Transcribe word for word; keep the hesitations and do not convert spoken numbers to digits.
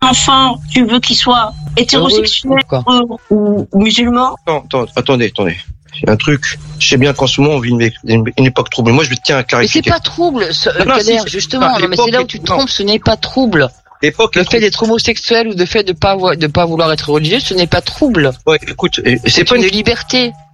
enfant, tu veux qu'il soit hétérosexuel oui, ou, ou musulman? Non, attends, attendez, attendez. C'est un truc. Je sais bien qu'en ce moment on vit une, une, une époque trouble. Moi, je tiens à clarifier. Mais c'est pas trouble, ce, non, Kader, si, justement. Non, mais c'est là où tu te trompes. Ce n'est pas trouble. L'époque le fait d'être homosexuel ou le fait de pas de pas vouloir être religieux, ce n'est pas trouble. Ouais, écoute, c'est, c'est pas une, une liberté.